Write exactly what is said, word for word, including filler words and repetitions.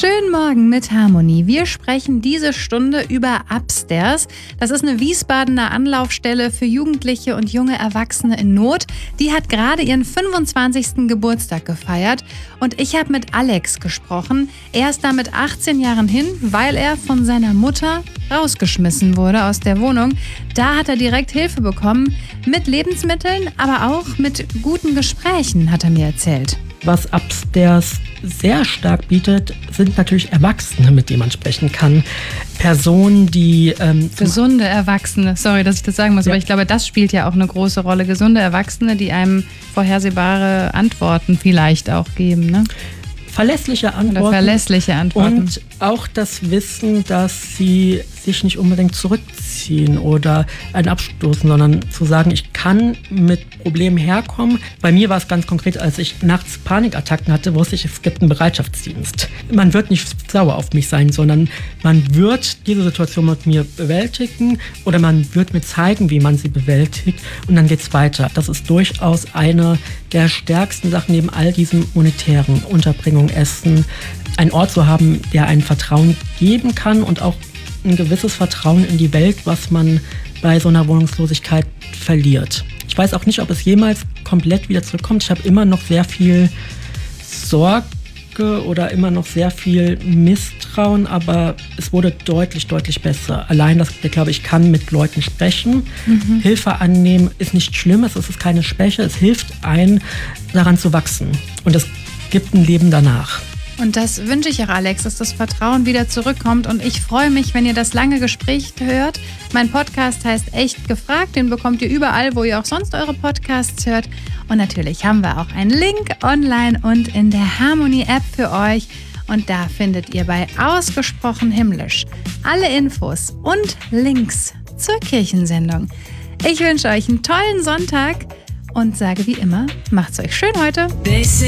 Schönen Morgen mit Harmonie. Wir sprechen diese Stunde über Upstairs. Das ist eine Wiesbadener Anlaufstelle für Jugendliche und junge Erwachsene in Not. Die hat gerade ihren fünfundzwanzigsten Geburtstag gefeiert und ich habe mit Alex gesprochen. Er ist da mit achtzehn Jahren hin, weil er von seiner Mutter rausgeschmissen wurde aus der Wohnung. Da hat er direkt Hilfe bekommen mit Lebensmitteln, aber auch mit guten Gesprächen, hat er mir erzählt. Was Upstairs sehr stark bietet, sind natürlich Erwachsene, mit denen man sprechen kann. Personen, die... Ähm, Gesunde Erwachsene, sorry, dass ich das sagen muss, ja. Aber ich glaube, das spielt ja auch eine große Rolle. Gesunde Erwachsene, die einem vorhersehbare Antworten vielleicht auch geben, ne? Verlässliche Antworten. Oder verlässliche Antworten. Und auch das Wissen, dass sie sich nicht unbedingt zurückziehen oder einen abstoßen, sondern zu sagen, ich kann mit Problemen herkommen. Bei mir war es ganz konkret, als ich nachts Panikattacken hatte, wusste ich, es gibt einen Bereitschaftsdienst. Man wird nicht sauer auf mich sein, sondern man wird diese Situation mit mir bewältigen oder man wird mir zeigen, wie man sie bewältigt und dann geht's weiter. Das ist durchaus eine der stärksten Sachen neben all diesem monetären, Unterbringung, Essen, einen Ort zu haben, der einen Vertrauen geben kann und auch ein gewisses Vertrauen in die Welt, was man bei so einer Wohnungslosigkeit verliert. Ich weiß auch nicht, ob es jemals komplett wieder zurückkommt. Ich habe immer noch sehr viel Sorge oder immer noch sehr viel Misstrauen, aber es wurde deutlich, deutlich besser. Allein, dass ich glaube, ich kann mit Leuten sprechen. Mhm. Hilfe annehmen ist nicht schlimm, es ist keine Schwäche, es hilft einem, daran zu wachsen. Und es gibt ein Leben danach. Und das wünsche ich auch, Alex, dass das Vertrauen wieder zurückkommt. Und ich freue mich, wenn ihr das lange Gespräch hört. Mein Podcast heißt Echt gefragt. Den bekommt ihr überall, wo ihr auch sonst eure Podcasts hört. Und natürlich haben wir auch einen Link online und in der Harmonie-App für euch. Und da findet ihr bei Ausgesprochen Himmlisch alle Infos und Links zur Kirchensendung. Ich wünsche euch einen tollen Sonntag und sage wie immer, macht's euch schön heute.